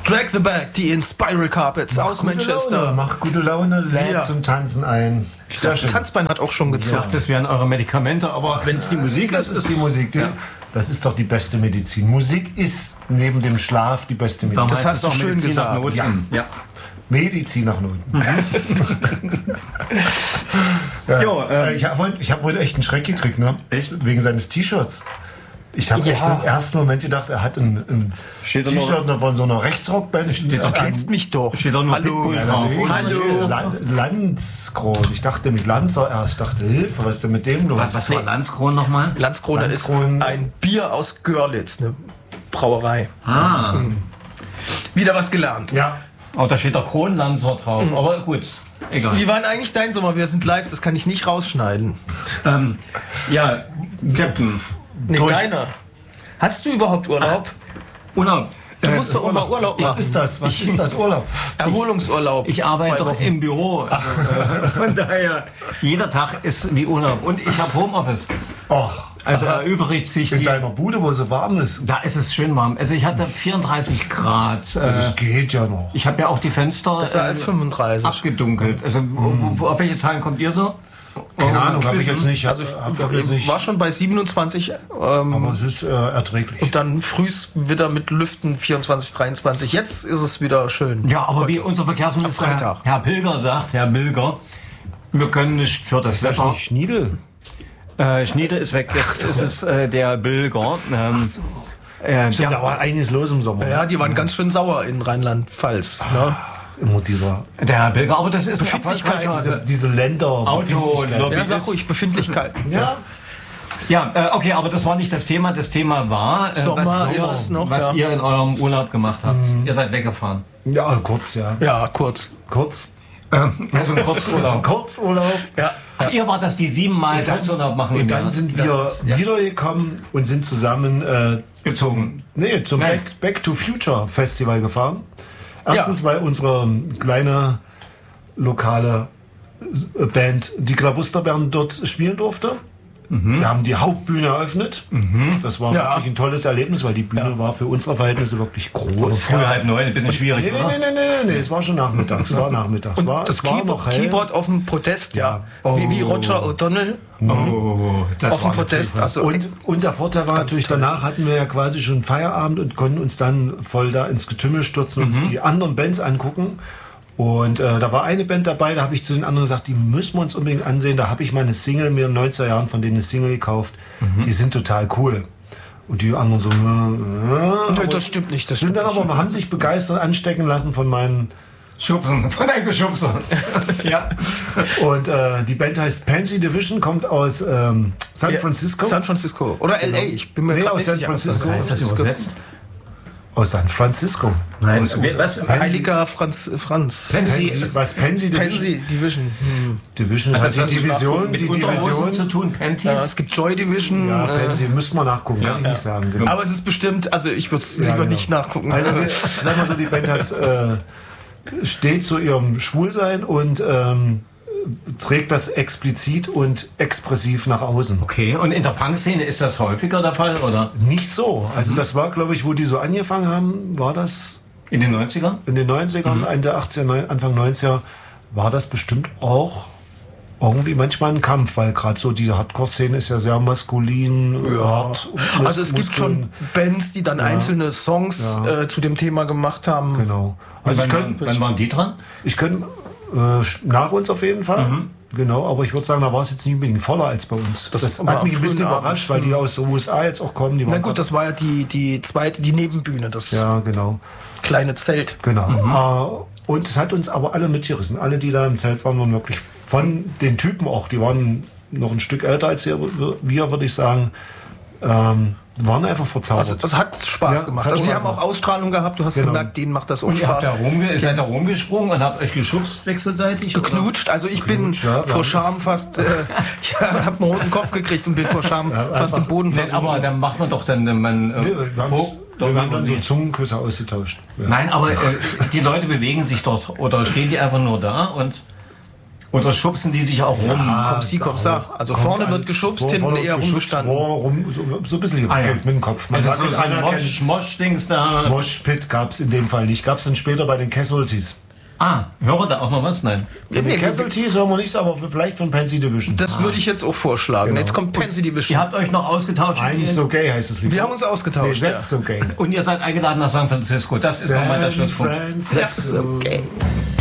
Drag the Back, die Inspiral Carpets aus Manchester. Mach gute Laune, lädt zum Tanzen ein. Sehr schön. Tanzbein hat auch schon gezogen. Ja, das wären eure Medikamente, aber wenn es die Musik ist, das ist die Musik. Ja. Das ist doch die beste Medizin. Musik ist neben dem Schlaf die beste Medizin. Das hast du schön Medizin gesagt. Ja. Medizin nach Noten. Ich hab heute echt einen Schreck gekriegt, ne? Echt? Wegen seines T-Shirts. Ich habe echt im ersten Moment gedacht, er hat ein T-Shirt von so einer Rechtsrockband. Du kennst mich doch. Steht doch nur Hallo. Pitbull drauf. Hallo. Landskron. Ich dachte nämlich Lanzer erst. Ich dachte, Hilfe, was ist denn mit dem los? Was war Landskron nochmal? Landskron ist ein Bier aus Görlitz, eine Brauerei. Wieder was gelernt. Ja. Oh, da steht der Kronlanzer drauf, aber gut. Egal. Wie war denn eigentlich dein Sommer? Wir sind live, das kann ich nicht rausschneiden. Ja, Captain. Nee, deiner. Hattest du überhaupt Urlaub? Urlaub. Du musst doch immer Urlaub machen. Was ist das? Was ist das Urlaub? Erholungsurlaub. Ich arbeite 2 doch Wochen. im Büro. Also, von daher, jeder Tag ist wie Urlaub. Und ich habe Homeoffice. Och, Also erübrigt sich in die... deiner Bude, wo so warm ist. Da ist es schön warm. Also ich hatte 34 Grad. Das geht ja noch. Ich habe ja auch die Fenster Besser als 35. abgedunkelt. Also auf welche Zahlen kommt ihr so? Keine Ahnung, habe ich jetzt nicht. Also ich war schon bei 27. Aber es ist erträglich. Und dann frühs wieder mit Lüften 24, 23. Jetzt ist es wieder schön. Ja, aber wie unser Verkehrsminister Am Freitag. Herr Pilger sagt, Herr Bilger, wir können nicht für das Ist das Wetter... nicht Schniedel? Schniede ist weg, jetzt ist es der Bilger. Stimmt, da war einiges los im Sommer. Ja, die waren ganz schön sauer in Rheinland-Pfalz. Ne? Immer dieser Der Herr Bilger, aber das ist ein Befindlichkeiten. erfolgreicher diese Länder. Auto-Lobbyist. Ja, sag ruhig, Befindlichkeiten. Ja. Ja, okay, aber das war nicht das Thema. Das Thema war, Sommer ist es noch, was ja. ihr in eurem Urlaub gemacht habt. Ihr seid weggefahren. Ja, kurz, ja. Ja, kurz. Kurz. Also ein Kurzurlaub. Kurzurlaub. Ja. Ach, ihr wart das, die 7-mal Kurzurlaub machen. Und dann sind wir wiedergekommen und sind zusammen gezogen. zum Back to Future Festival gefahren. Erstens, weil unsere kleine lokale Band, die Klabusterbären, dort spielen durfte. Wir haben die Hauptbühne eröffnet. Das war wirklich ein tolles Erlebnis, weil die Bühne war für unsere Verhältnisse wirklich groß. Früher 8:30, ein bisschen schwierig, oder? Nee, es war schon nachmittags. Es war nachmittags. Das war noch hell. Keyboard auf dem Podest, ja. Wie Roger O'Donnell Das auf dem Podest. Also Und der Vorteil war natürlich, danach hatten wir ja quasi schon Feierabend und konnten uns dann voll da ins Getümmel stürzen und uns die anderen Bands angucken. Und da war eine Band dabei, da habe ich zu den anderen gesagt, die müssen wir uns unbedingt ansehen. Da habe ich meine Single, mir in den 90er Jahren von denen eine Single gekauft. Die sind total cool. Und die anderen so... das stimmt nicht. Das sind stimmt dann nicht. aber, haben sich begeistert anstecken lassen von meinen... Schubsen, von deinem Geschubsen. Ja. Und die Band heißt Pansy Division, kommt aus San Francisco. San Francisco. Oder L.A. Ich bin mir Nee, grad aus nicht San sicher. Francisco. Heißt das übersetzt? Aus San Francisco. Nein, Aus, was? Heiliger Franz. Pansy. Was Pansy Division? Pansy Division. Division ist Das halt hat die Division. mit Die Unterhosen Division. zu tun, Panties? Ja, es gibt Joy Division. Ja, Pansy, müsste man nachgucken, kann ich nicht sagen. Genau. Aber es ist bestimmt, also ich würde es lieber nicht nachgucken. Also, sag mal so, die Band hat, steht zu ihrem Schwulsein und trägt das explizit und expressiv nach außen. Okay, und in der Punk-Szene ist das häufiger der Fall, oder? Nicht so. Also das war, glaube ich, wo die so angefangen haben, war das In den 90ern? in den 90ern, Ende 80er, Anfang 90er, war das bestimmt auch irgendwie manchmal ein Kampf, weil gerade so die Hardcore-Szene ist ja sehr maskulin, hart. Also es gibt schon Bands, die dann einzelne Songs zu dem Thema gemacht haben. Genau. Also Wann waren die dran? ich könnte nach uns auf jeden Fall. Genau, aber ich würde sagen, da war es jetzt nicht unbedingt voller als bei uns. Das war hat mich ein am bisschen frühen überrascht, weil die aus den USA jetzt auch kommen. Die Na waren gut, das war ja die zweite, die Nebenbühne, das ja, genau. kleine Zelt. Genau. Und es hat uns aber alle mitgerissen. Alle, die da im Zelt waren, waren wirklich von den Typen auch, die waren noch ein Stück älter als wir, würde ich sagen, waren einfach verzaubert. Also das hat Spaß Ja, gemacht. es hat Also die Spaß haben auch Ausstrahlung gehabt. Du hast gemerkt, denen macht das auch Und ihr habt Spaß. seid da rumgesprungen und habt euch geschubst wechselseitig? Geknutscht. Also ich bin ja, vor Scham fast, ich habe einen roten Kopf gekriegt und bin vor Scham fast im Boden Oder? versunken. Aber dann macht man doch dann, wenn man... Wir haben dann so Zungenküsse ausgetauscht. Ja. Nein, aber die Leute bewegen sich dort oder stehen die einfach nur da und... Oder schubsen die sich auch rum? Komm, sa. Also vorne wird geschubst, hinten eher rumgestanden. So ein bisschen gewackelt mit dem Kopf. Man also so ein Mosch-Dings da. Moshpit gab es in dem Fall nicht. Gab es dann später bei den Casualties. Hören da auch noch was? Nein. Von den Casualties hören wir nichts, aber vielleicht von Pansy Division. Das würde ich jetzt auch vorschlagen. Genau. Jetzt kommt Pansy Division. Ihr habt euch noch ausgetauscht? I'm so gay heißt es lieber. Wir haben uns ausgetauscht. Nee, that's so gay. Und ihr seid eingeladen nach San Francisco. Das ist nochmal der Schlusspunkt. That's so gay.